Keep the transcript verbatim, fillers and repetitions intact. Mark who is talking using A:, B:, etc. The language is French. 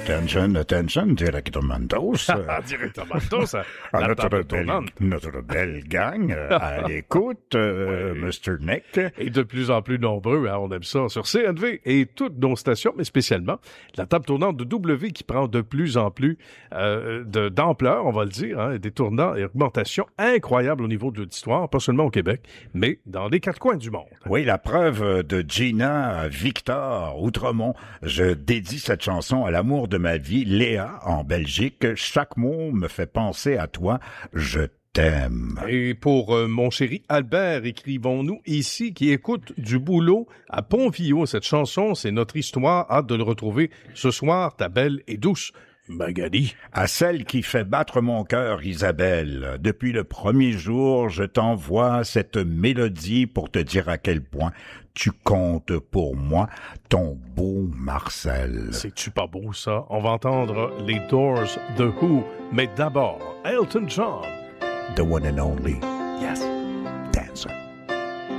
A: Attention, attention, directomandos.
B: Directomandos,
A: à
B: la
A: notre,
B: table
A: belle,
B: tournante.
A: notre belle gang euh, à l'écoute, euh,
B: Oui.
A: mister Nick.
B: Et de plus en plus nombreux, hein, on aime ça, sur C N V et toutes nos stations, mais spécialement la table tournante de W qui prend de plus en plus euh, de, d'ampleur, on va le dire, hein, des tournants et augmentations incroyables au niveau de l'auditoire, pas seulement au Québec, mais dans les quatre coins du monde.
A: Oui, la preuve de Gina à Victor Outremont. Je dédie cette chanson à l'amour de ma vie, Léa, en Belgique. Chaque mot me fait penser à toi. Je t'aime.
B: Et pour euh, mon chéri Albert, écrivons-nous ici, qui écoute du boulot à Pont-Villot. Cette chanson, c'est notre histoire. Hâte de le retrouver ce soir, ta belle et douce Magali.
A: À celle qui fait battre mon cœur, Isabelle. Depuis le premier jour, je t'envoie cette mélodie pour te dire à quel point tu comptes pour moi, ton beau Marcel.
B: C'est-tu pas beau, ça? On va entendre les Doors, The Who, mais d'abord, Elton John.
A: The one and only.
B: Yes.
A: Dancer.